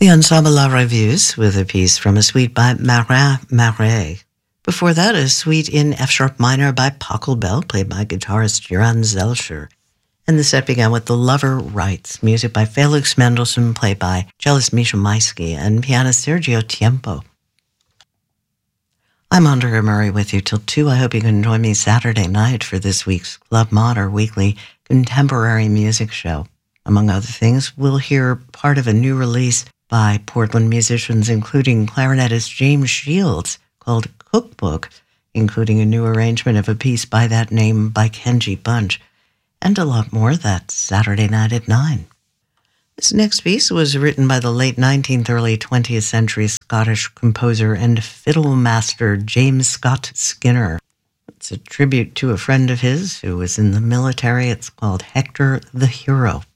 The Ensemble La Reviews with a piece from a suite by Marin Marais. Before that, a suite in F-sharp minor by Pachelbel, played by guitarist Johann Zelscher. And the set began with The Lover Writes, music by Felix Mendelssohn, played by cellist Misha Maisky and pianist Sergio Tiempo. I'm Andrea Murray with you till 2. I hope you can join me Saturday night for this week's Club Mod, our weekly contemporary music show. Among other things, we'll hear part of a new release by Portland musicians, including clarinetist James Shields, called Cookbook, including a new arrangement of a piece by that name by Kenji Bunch, and a lot more. That's Saturday night at 9. This next piece was written by the late 19th, early 20th century Scottish composer and fiddle master James Scott Skinner. It's a tribute to a friend of his who was in the military. It's called Hector the Hero.